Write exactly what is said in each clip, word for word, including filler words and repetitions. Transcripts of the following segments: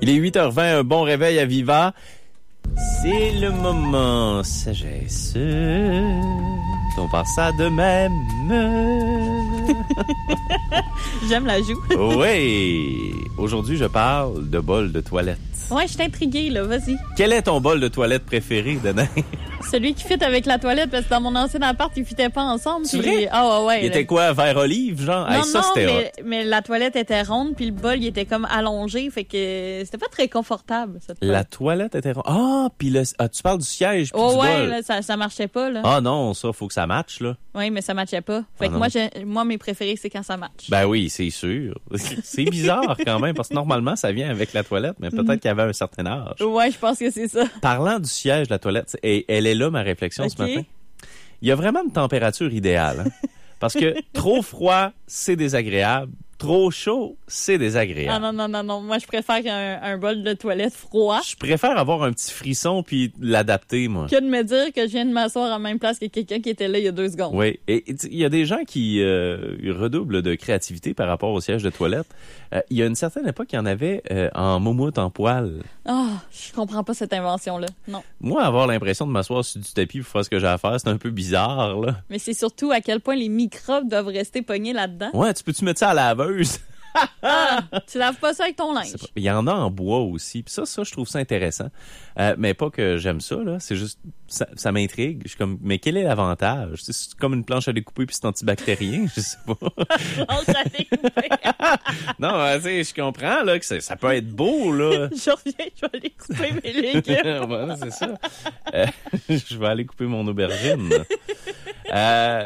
Il est huit heures vingt, un bon réveil à Viva. C'est le moment sagesse. On passe ça de même. J'aime la joue. Oui. Aujourd'hui, je parle de bol de toilette. Ouais, je suis intriguée, là. Vas-y. Quel est ton bol de toilette préféré, Danae? Celui qui fit avec la toilette, parce que dans mon ancien appart, ils fitaient pas ensemble. C'est puis... vrai? Ah ouais, ouais. Il était quoi, vert olive, genre? Non, hey, ça, non, c'était mais, hot. mais la toilette était ronde, puis le bol, il était comme allongé, fait que c'était pas très confortable, cette toilette. La toilette était ronde. Ah, puis le... ah, tu parles du siège puis Oh du ouais, bol. là, ça, ça marchait pas, là. Ah non, ça, faut que ça matche, là. Oui, mais ça matchait pas. Fait Ah que non. moi, j'ai, moi, mes préférés, c'est quand ça matche. Ben oui, c'est sûr. C'est bizarre quand même, parce que normalement, ça vient avec la toilette, mais peut-être qu'il y avait un certain âge. Ouais, je pense que c'est ça. Parlant du siège de la toilette, et elle est là, ma réflexion Ok. ce matin. Il y a vraiment une température idéale. Hein? Parce que trop froid, c'est désagréable. Trop chaud, c'est Ah désagréable. non, non, non, non. Moi, je préfère un, un bol de toilette froid Je préfère avoir un petit frisson puis l'adapter, moi. que de me dire que je viens de m'asseoir en même place que quelqu'un qui était là il y a deux secondes. Oui, et et, il y a des gens qui euh, redoublent de créativité par rapport au siège de toilette. Euh, il y a une certaine époque, il y en avait euh, en moumoute en poil. Ah, je comprends pas cette invention-là. Non. Moi, avoir l'impression de m'asseoir sur du tapis pour faire ce que j'ai à faire, c'est un peu bizarre, là. Mais c'est surtout à quel point les microbes doivent rester pognés là-dedans. Ouais, tu peux-tu mettre ça à la laveuse? Ah, tu laves pas ça avec ton linge. C'est pas- Il y en a en bois aussi. Puis ça, ça, je trouve ça intéressant. Euh, mais pas que j'aime ça, là. C'est juste, ça, ça m'intrigue. Je suis comme, mais quel est l'avantage? C'est c'est comme une planche à découper puis c'est antibactérien. Je sais pas. Oh, ça découpé. Non, euh, tu sais, je comprends, là, que ça, ça peut être beau, là. Je reviens, je vais aller couper mes légumes. Voilà, c'est ça. Euh, je vais aller couper mon aubergine. Euh,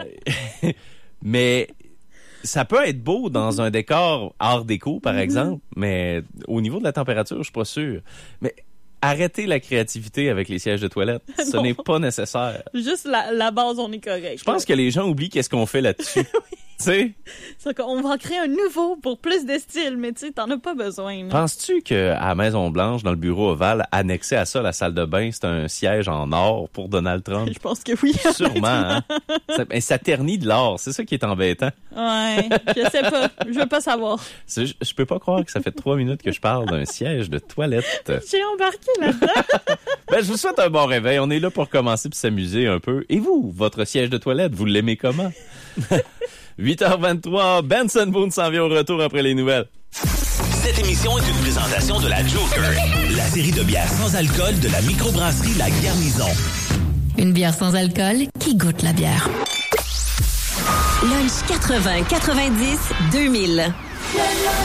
mais ça peut être beau dans un décor art déco, par exemple, mais au niveau de la température, je suis pas sûr. Mais arrêtez la créativité avec les sièges de toilette. Ce Non. n'est pas nécessaire. Juste la, la base, on est correct. Je pense que les gens oublient qu'est-ce qu'on fait là-dessus. Tu sais, C'est qu'on va en créer un nouveau pour plus de style, mais tu sais, t'en as pas besoin. là. penses-tu qu'à la Maison-Blanche, dans le bureau ovale, annexé à ça, la salle de bain, c'est un siège en or pour Donald Trump? Je pense que oui. Sûrement, hein? Ça, mais ça ternit de l'or, c'est ça qui est embêtant. Ouais, je sais pas. Je veux pas savoir. C'est- Je, je peux pas croire que ça fait trois minutes que je parle d'un siège de toilette. J'ai embarqué là-dedans. Ben, je vous souhaite un bon réveil. On est là pour commencer puis s'amuser un peu. Et vous, votre siège de toilette, vous l'aimez comment? huit heures vingt-trois, Benson Boone s'en vient au retour après les nouvelles. Cette émission est une présentation de la Joker, la série de bières sans alcool de la microbrasserie La Garnison. Une bière sans alcool qui goûte la bière. Lunch quatre-vingts quatre-vingt-dix deux mille.